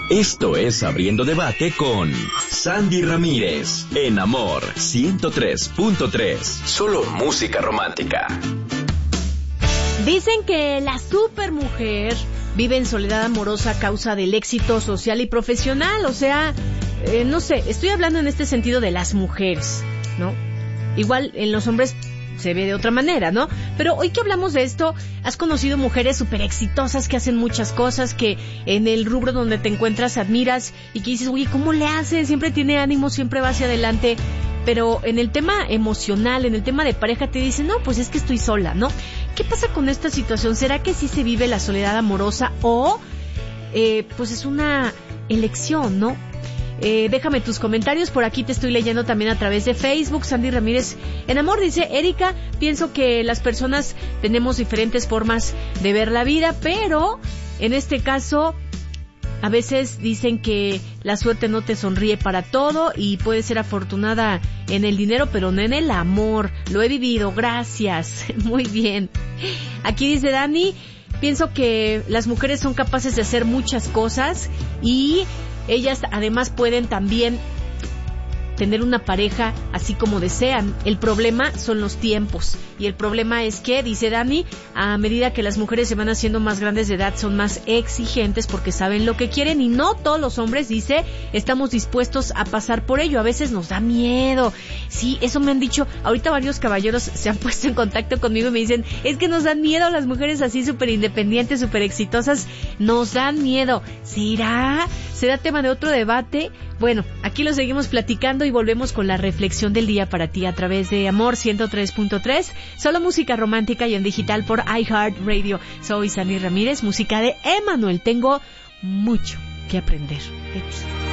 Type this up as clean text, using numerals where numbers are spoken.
Esto es Abriendo Debate con Sandy Ramírez, en Amor 103.3. Solo música romántica. Dicen que la supermujer vive en soledad amorosa a causa del éxito social y profesional. O sea, no sé, estoy hablando en este sentido de las mujeres, ¿no? Igual en los hombres se ve de otra manera, ¿no? Pero hoy que hablamos de esto, has conocido mujeres súper exitosas que hacen muchas cosas, que en el rubro donde te encuentras admiras y que dices, oye, ¿cómo le hace? Siempre tiene ánimo, siempre va hacia adelante. Pero en el tema emocional, en el tema de pareja, te dicen, no, pues es que estoy sola, ¿no? ¿Qué pasa con esta situación? ¿Será que sí se vive la soledad amorosa o pues es una elección, ¿no? Déjame tus comentarios, por aquí te estoy leyendo también a través de Facebook. Sandy Ramírez en Amor dice, Erika, pienso que las personas tenemos diferentes formas de ver la vida, pero en este caso a veces dicen que la suerte no te sonríe para todo y puedes ser afortunada en el dinero, pero no en el amor. Lo he vivido, gracias. Muy bien. Aquí dice Dani, pienso que las mujeres son capaces de hacer muchas cosas y ellas además pueden también tener una pareja así como desean. El problema son los tiempos. Y el problema es que, dice Dani, a medida que las mujeres se van haciendo más grandes de edad, son más exigentes porque saben lo que quieren y no todos los hombres, dice, estamos dispuestos a pasar por ello. A veces nos da miedo. Sí, eso me han dicho. Ahorita varios caballeros se han puesto en contacto conmigo y me dicen, es que nos dan miedo las mujeres así súper independientes, súper exitosas. Nos dan miedo. ¿Será tema de otro debate? Bueno, aquí lo seguimos platicando y volvemos con la reflexión del día para ti a través de Amor 103.3, solo música romántica y en digital por iHeartRadio. Soy Sandy Ramírez, música de Emmanuel. Tengo mucho que aprender de ti.